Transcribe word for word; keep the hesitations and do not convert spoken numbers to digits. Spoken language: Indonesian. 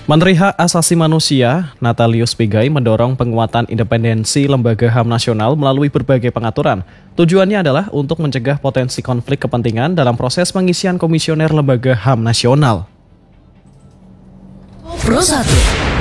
Menteri Hak Asasi Manusia, Natalius Pigai, mendorong penguatan independensi Lembaga H A M Nasional melalui berbagai pengaturan. Tujuannya adalah untuk mencegah potensi konflik kepentingan dalam proses pengisian komisioner Lembaga H A M Nasional. Pro satu.